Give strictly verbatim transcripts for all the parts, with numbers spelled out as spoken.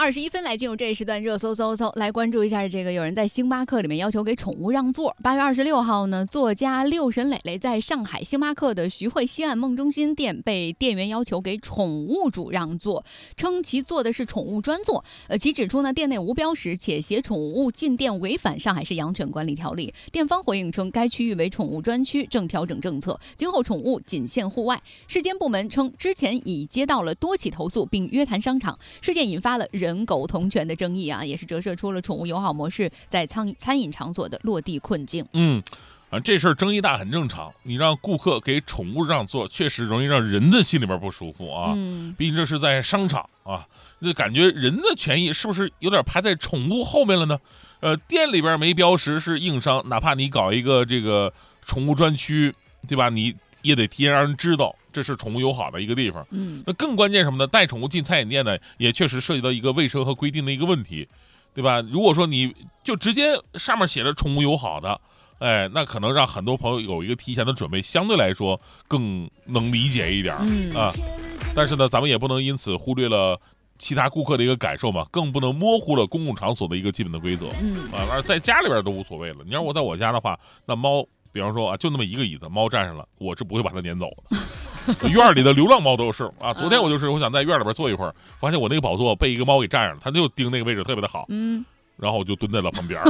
二十一分来进入这一时段热搜搜搜，来关注一下这个有人在星巴克里面要求给宠物让座。八月二十六号呢，作家六神磊磊在上海星巴克的徐汇西岸梦中心店被店员要求给宠物主让座，称其坐的是宠物专座。呃，其指出呢，店内无标识且携宠物进店违反上海市养犬管理条例。店方回应称，该区域为宠物专区，正调整政策，今后宠物仅限户外。市监部门称，之前已接到了多起投诉，并约谈商场。事件引发了人狗同权的争议啊，也是折射出了宠物友好模式在餐餐饮场所的落地困境。 嗯，啊，这事儿争议大很正常。你让顾客给宠物让座，确实容易让人的心里边不舒服啊。嗯，毕竟这是在商场啊，就感觉人的权益是不是有点排在宠物后面了呢？呃，店里边没标识是硬伤，哪怕你搞一个这个宠物专区，对吧？你也得提前让人知道这是宠物友好的一个地方。嗯，那更关键什么呢？带宠物进餐饮店呢，也确实涉及到一个卫生和规定的一个问题，对吧？如果说你就直接上面写着宠物友好的，哎，那可能让很多朋友有一个提前的准备，相对来说更能理解一点、嗯、啊。但是呢，咱们也不能因此忽略了其他顾客的一个感受嘛，更不能模糊了公共场所的一个基本的规则。嗯啊，而在家里边都无所谓了。你要我在我家的话，那猫，比方说啊，就那么一个椅子，猫站上了，我是不会把它撵走的。院里的流浪猫都是啊。昨天我就是我想在院里边坐一会儿，发现我那个宝座被一个猫给占上了，它就盯那个位置特别的好。嗯。然后我就蹲在了旁边。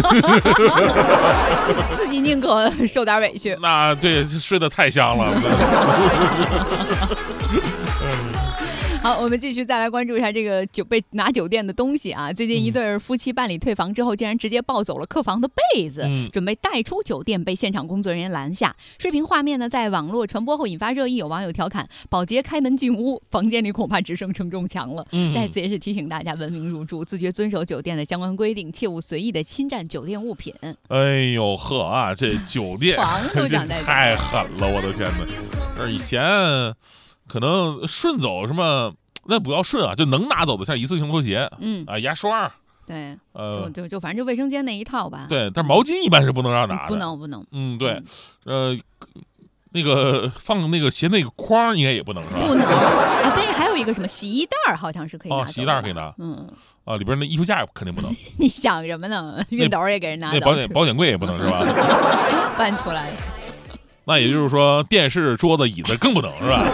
自己宁可受点委屈。 那对，睡得太香了。 好，我们继续再来关注一下这个酒被拿酒店的东西啊。最近一对夫妻办理退房之后，竟然直接抱走了客房的被子，嗯、准备带出酒店，被现场工作人员拦下。视频画面呢在网络传播后引发热议，有网友调侃：保洁开门进屋，房间里恐怕只剩承重墙了。嗯、在此也是提醒大家文明入住，自觉遵守酒店的相关规定，切勿随意的侵占酒店物品。 哎呦呵啊，这酒店床都想带走， 太狠了，我的天哪！这以前可能顺走什么，那不要顺啊，就能拿走的，像一次性拖鞋，嗯啊，牙刷， 对，呃，就就就反正就卫生间那一套吧。 对，但是毛巾一般是不能让拿的， 不能不能。 嗯，对，呃，那个放那个鞋那个框应该也不能是吧？ 不能啊，但是还有一个什么洗衣袋好像是可以拿走的。 哦，洗衣袋可以拿，嗯，啊，里边那衣服架肯定不能。 你想什么呢？熨斗也给人拿走， 那保险保险柜也不能是吧？ 搬出来。 那也就是说，电视、桌子、椅子更不能是吧？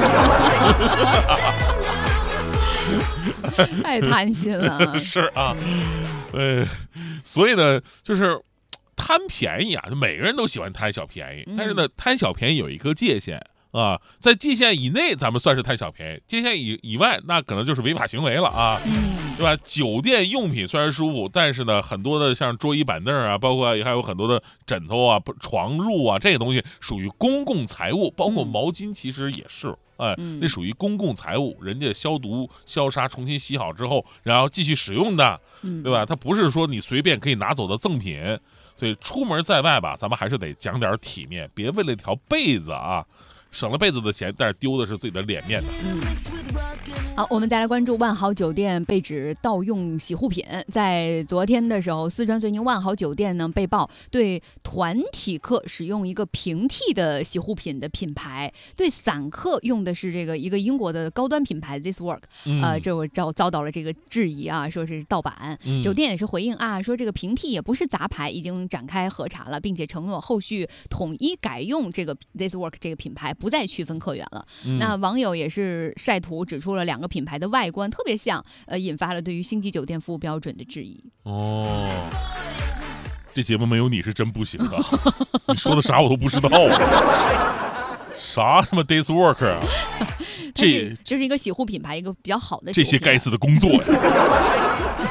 太贪心了。 是啊，呃，所以呢，就是贪便宜啊，就每个人都喜欢贪小便宜，嗯、但是呢，贪小便宜有一个界限啊，在界限以内，咱们算是贪小便宜；界限以以外，那可能就是违法行为了啊。嗯对吧？酒店用品虽然舒服，但是呢，很多的像桌椅板凳啊，包括还有很多的枕头啊、床褥啊，这些东西属于公共财物，包括毛巾其实也是，哎，嗯、那属于公共财物，人家消毒、消杀、重新洗好之后，然后继续使用的，对吧？它不是说你随便可以拿走的赠品，所以出门在外吧，咱们还是得讲点体面，别为了一条被子啊。省了被子的钱，但是丢的是自己的脸面的。嗯， 好，我们再来关注万豪酒店被指盗用洗护品。在昨天的时候，四川遂宁万豪酒店呢被曝对团体客使用一个平替的洗护品的品牌，对散客用的是这个一个英国的高端品牌 This Work，、嗯、呃，这我遭遭到了这个质疑啊，说是盗版。嗯、酒店也是回应啊，说这个平替也不是杂牌，已经展开核查了，并且承诺后续统一改用这个 This Work 这个品牌。不再区分客源了。嗯、那网友也是晒图指出了两个品牌的外观特别像，呃，引发了对于星级酒店服务标准的质疑。 哦，这节目没有你是真不行啊！你说的啥我都不知道啊。啥什么 This Work 啊？ 这这是一个洗护品牌，一个比较好的洗护品牌。 这些该死的工作呀！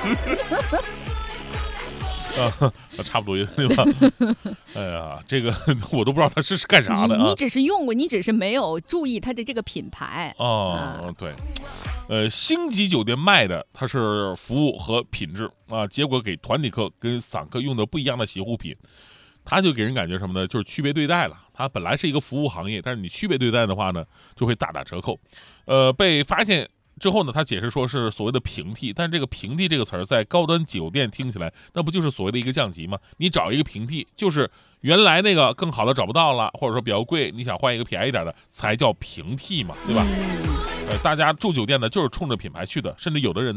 啊，差不多对吧？哎呀，这个我都不知道他是干啥的啊！ 你, 你只是用过，你只是没有注意它的这个品牌哦。啊、对，呃，星级酒店卖的它是服务和品质啊，结果给团体客跟散客用的不一样的洗护品，他就给人感觉什么呢？就是区别对待了。它本来是一个服务行业，但是你区别对待的话呢，就会大打折扣。呃，被发现之后呢，他解释说是所谓的平替，但是这个平替这个词儿在高端酒店听起来，那不就是所谓的一个降级吗？你找一个平替，就是原来那个更好的找不到了，或者说比较贵，你想换一个便宜一点的，才叫平替嘛，对吧？呃，大家住酒店呢，就是冲着品牌去的，甚至有的人呢，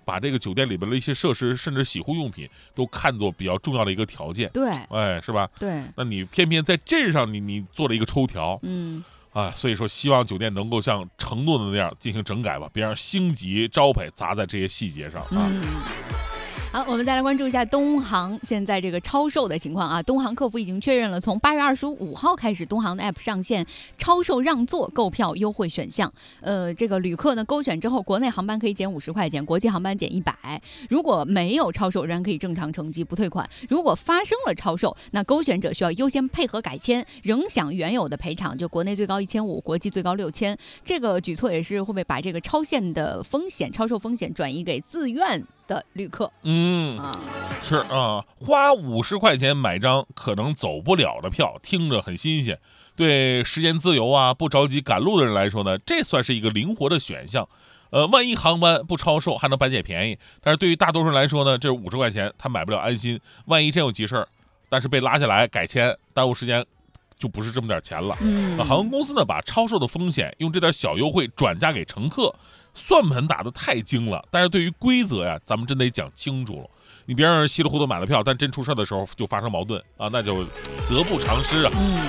把这个酒店里边的一些设施，甚至洗护用品，都看作比较重要的一个条件。 对， 哎，是吧？ 对。 那你偏偏在这上你，你你做了一个抽条， 嗯。 啊，所以说希望酒店能够像承诺的那样进行整改吧，别让星级招牌砸在这些细节上啊。 嗯好，我们再来关注一下东航现在这个超售的情况啊。东航客服已经确认了，从八月二十五号开始，东航的 App 上线超售让座购票优惠选项。呃，这个旅客呢勾选之后，国内航班可以减五十块钱，国际航班减一百。如果没有超售，仍然可以正常乘机不退款。如果发生了超售，那勾选者需要优先配合改签，仍享原有的赔偿，就国内最高一千五，国际最高六千。这个举措也是会不会把这个超限的风险、超售风险转移给自愿的旅客？ 嗯，啊是啊，花五十块钱买张可能走不了的票，听着很新鲜。对时间自由啊、不着急赶路的人来说呢，这算是一个灵活的选项。呃，万一航班不超售，还能白捡便宜。但是对于大多数人来说呢，这五十块钱他买不了安心。万一真有急事儿，但是被拉下来改签，耽误时间，就不是这么点钱了。 嗯， 航空公司呢，把超售的风险用这点小优惠转嫁给乘客。算盘打得太精了，但是对于规则呀，咱们真得讲清楚了。你别让人稀里糊涂买了票，但真出事的时候就发生矛盾啊，那就得不偿失啊。 嗯。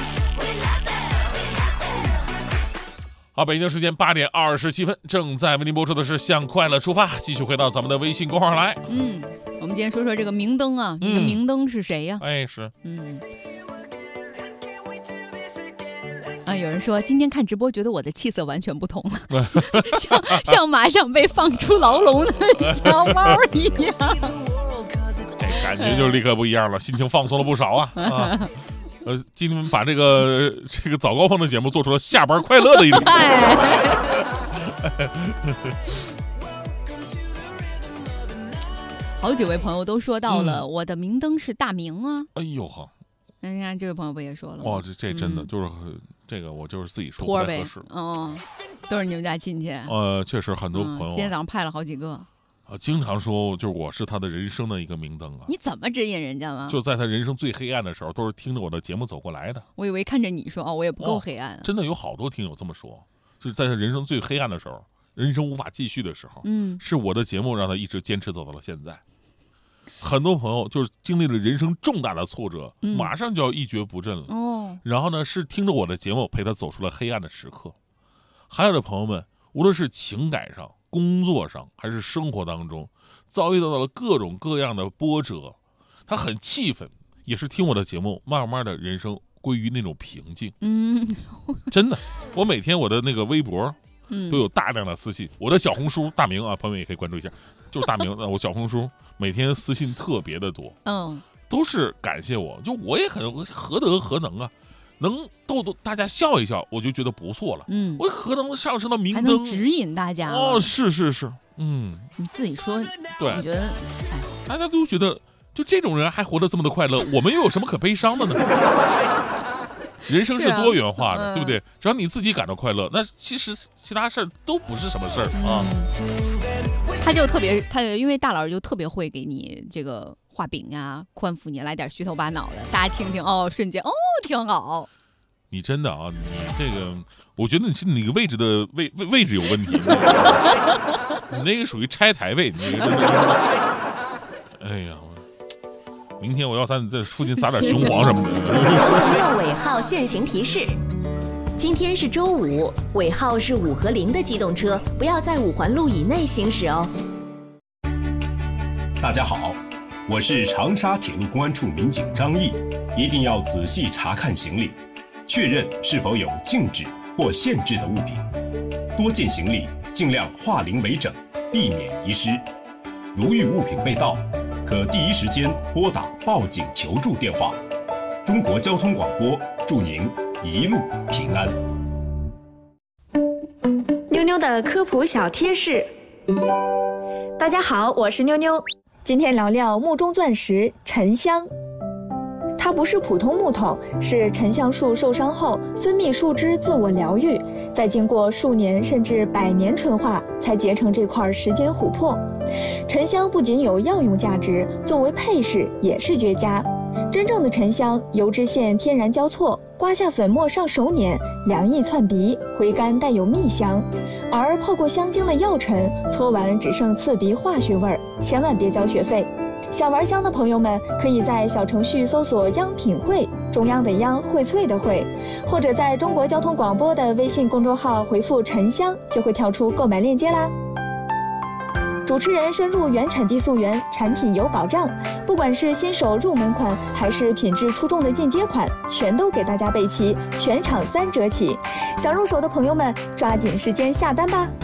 好，北京时间八点二十七分，正在为您播出的是《向快乐出发》，继续回到咱们的微信公号来。 嗯，我们今天说说这个明灯啊，你的明灯是谁呀？ 哎，是， 嗯。啊，有人说今天看直播觉得我的气色完全不同了，像像马上被放出牢笼的小猫一样， 哎，感觉就立刻不一样了，心情放松了不少啊啊！呃，今天把这个这个早高峰的节目做出了下班快乐的一种。 好几位朋友都说到了，嗯、我的明灯是大明啊！ 哎呦呵， 那你看这位朋友不也说了吗？ 哇，这这真的、嗯、就是很。这个我就是自己说不太合适， 哦，都是你们家亲戚。 呃，确实很多朋友、啊嗯， 今天早上派了好几个。 啊，经常说就是我是他的人生的一个明灯啊。 你怎么指引人家了？ 就在他人生最黑暗的时候，都是听着我的节目走过来的。 我以为看着你说哦，我也不够黑暗、啊哦。真的有好多听友这么说，就是在他人生最黑暗的时候，人生无法继续的时候， 嗯， 是我的节目让他一直坚持走到了现在。很多朋友就是经历了人生重大的挫折、嗯，马上就要一蹶不振了。 哦， 然后呢，是听着我的节目陪他走出了黑暗的时刻。还有的朋友们，无论是情感上、工作上，还是生活当中，遭遇到了各种各样的波折，他很气愤，也是听我的节目，慢慢的人生归于那种平静。 嗯， 真的，我每天我的那个微博。 嗯， 都有大量的私信，我的小红书大明啊，朋友也可以关注一下，就是大明。我小红书每天私信特别的多， 嗯， 都是感谢我，就我也很何德何能啊，能逗逗大家笑一笑，我就觉得不错了。 嗯， 我何能上升到明灯， 还能指引大家哦，是是是，嗯， 你自己说， 对， 你觉得，哎， 大家都觉得就这种人还活得这么的快乐，我们又有什么可悲伤的呢？人生是多元化的，啊嗯、对不对？只要你自己感到快乐，那其实其他事儿都不是什么事儿啊。 嗯、他就特别，他因为大老师就特别会给你这个画饼呀，宽抚你，来点虚头巴脑的，大家听听哦，瞬间哦，挺好。 你真的啊，你这个，我觉得你是你个位置的位位位置有问题，你那个属于拆台位，你那个真的，哎呀。明天我要在这附近撒点雄黄什么的。九九六尾号限行提示：今天是周五，尾号是五和零的机动车不要在五环路以内行驶哦。 大家好，我是长沙铁路公安处民警张毅，一定要仔细查看行李，确认是否有禁止或限制的物品。多件行李尽量化零为整，避免遗失。如遇物品被盗，可第一时间拨打报警求助电话。中国交通广播祝您一路平安。 妞妞的科普小贴士。大家好，我是妞妞，今天聊聊木中钻石沉香。它不是普通木头，是沉香树受伤后分泌树脂自我疗愈，再经过数年甚至百年纯化，才结成这块时间琥珀。沉香不仅有药用价值，作为配饰也是绝佳。真正的沉香，油脂线天然交错，刮下粉末上手捻，凉意窜鼻，回甘带有蜜香。 而泡过香精的药尘，搓完只剩刺鼻化学味儿，千万别交学费。想玩香的朋友们，可以在小程序搜索“央品汇”，中央的央，荟萃的荟，或者在中国交通广播的微信公众号回复“沉香”，就会跳出购买链接啦。主持人深入原产地溯源，产品有保障，不管是新手入门款，还是品质出众的进阶款，全都给大家备齐，全场三折起。想入手的朋友们，抓紧时间下单吧。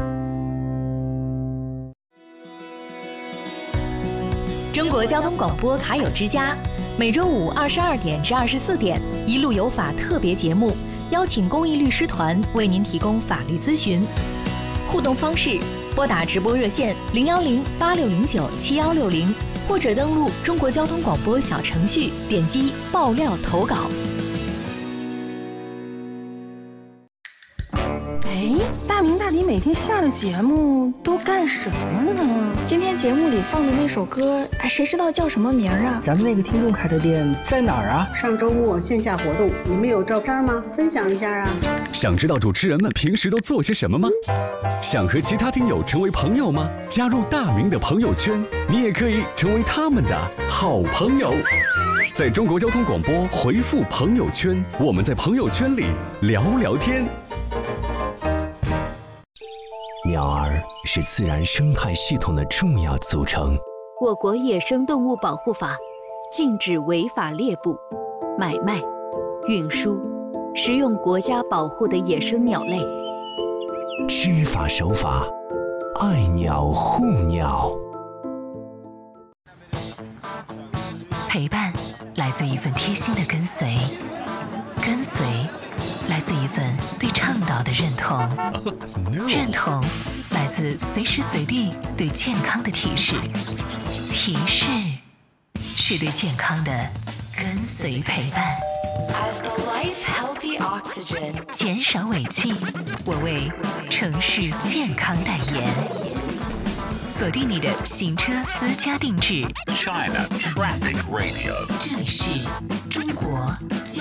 中国交通广播卡友之家，每周五二十二点至二十四点，一路有法特别节目，邀请公益律师团为您提供法律咨询。互动方式：拨打直播热线零幺零八六零九七幺六零，或者登录中国交通广播小程序，点击爆料投稿。 哎，大明大迪每天下了节目都干什么呢？ 今天节目里放的那首歌，哎，谁知道叫什么名啊？ 咱们那个听众开的店在哪儿啊？ 上周末线下活动，你们有照片吗？分享一下啊！ 想知道主持人们平时都做些什么吗？想和其他听友成为朋友吗？加入大明的朋友圈，你也可以成为他们的好朋友。在中国交通广播回复朋友圈，我们在朋友圈里聊聊天。 鸟儿是自然生态系统的重要组成。 我国野生动物保护法禁止违法猎捕、买卖、运输、食用国家保护的野生鸟类。 知法守法，爱鸟护鸟。 陪伴来自一份贴心的跟随，跟随来自一份对倡导的认同， no. 认同来自随时随地对健康的提示，提示是对健康的跟随陪伴。As the life healthy oxygen， 减少尾气，我为城市健康代言。锁定你的行车私家定制 China Traffic Radio， 这里是中国交